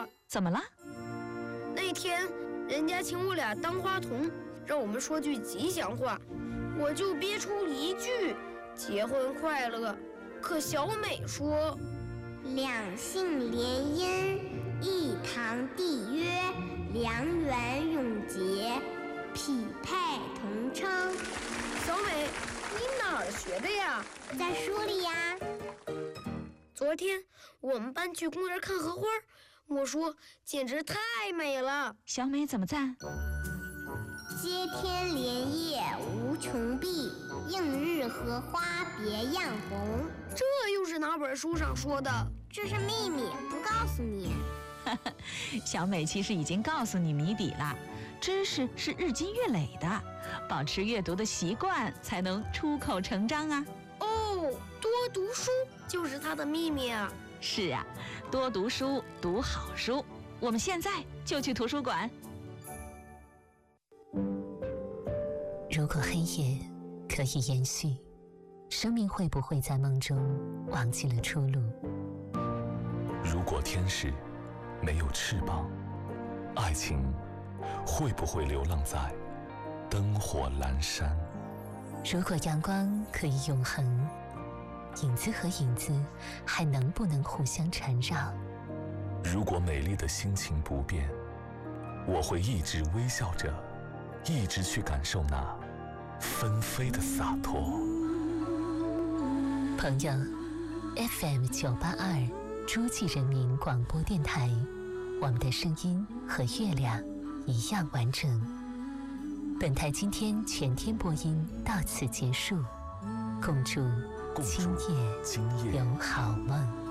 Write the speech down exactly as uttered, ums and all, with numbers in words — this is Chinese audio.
了。 怎么了？ 那天人家请我俩当花童，让我们说句吉祥话，我就憋出一句结婚快乐。可小美说， 两姓联姻，一堂缔约，良缘永结，匹配同称。 小美，你哪儿学的呀？ 在书里呀。 昨天我们班去公园看荷花，我说简直太美了。 小美怎么赞？ 接天莲叶无穷碧，映日荷花别样红。 这又是哪本书上说的？ 这是秘密，不告诉你。 小美其实已经告诉你谜底了，知识是日积月累的，保持阅读的习惯才能出口成章啊。 哦，多读书就是它的秘密啊。 是啊，多读书，读好书。我们现在就去图书馆。 如果黑夜可以延续，生命会不会在梦中忘记了出路？ 如果天使没有翅膀，爱情会不会流浪在灯火阑珊？ 如果阳光可以永恒，影子和影子还能不能互相缠绕？ 如果美丽的心情不变，我会一直微笑着，一直去感受那纷飞的洒脱。 朋友 F M 九八二诸暨人民广播电台，我们的声音和月亮一样完整。本台今天全天播音到此结束，共祝今夜有好梦。